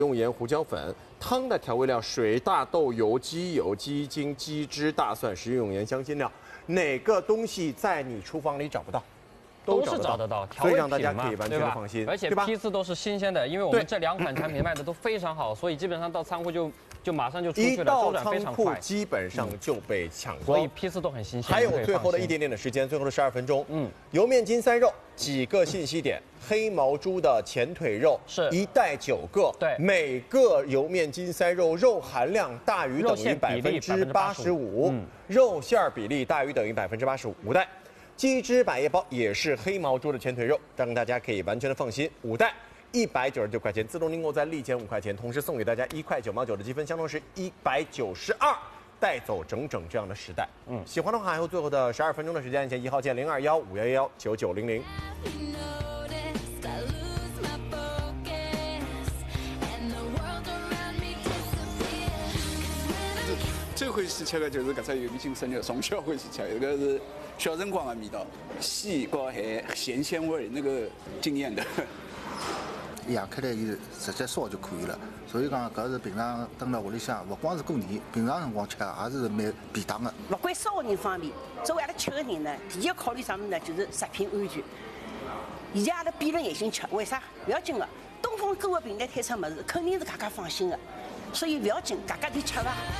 用盐、胡椒粉，汤的调味料水、大豆、油、鸡油、鸡精、鸡汁、大蒜、食用盐、香辛料，哪个东西在你厨房里找不到？ 都是找得到，调所以味让大家可以品嘛， 完全的放心， 而且对吧？ 批次都是新鲜的，因为我们这2款产品卖的都非常好，所以基本上到仓库就马上就出去了，周一到转非仓库常快， 基本上就被抢所以光。 批次都很新鲜。 还有你可以最后的放心一点点的时间，最后的12分钟。油面筋3肉几个信息点：黑毛猪的前腿肉是 1袋9个， 对每个油面筋3肉肉含量大于等于肉馅比例 85%，肉馅比例大于等于85%，5袋。 鸡汁百叶包也是黑毛猪的前腿肉，让大家可以完全的放心。5袋199块钱，自动订购再立减5块钱，同时送给大家1块9毛9的积分，相当是192，带走整整这样的10袋。喜欢的话还有最后的12分钟的时间，按键1号键0215119900。 最欢喜吃的就是搿只油面筋生肉，从小欢喜吃，这个是小辰光的味道，细和还咸鲜味，那个惊艳的。 养开来伊直接烧就可以了，所以讲搿是平常蹲辣屋里向，勿光是过年，平常辰光吃也是蛮便当的。 勿管烧的人方面，作为阿拉吃的人呢，第一考虑啥物事呢？就是食品安全。现在阿拉闭着眼睛吃，为啥？勿要紧的，东风购物平台推出物事，肯定是大家放心的，所以勿要紧，大家就吃伐。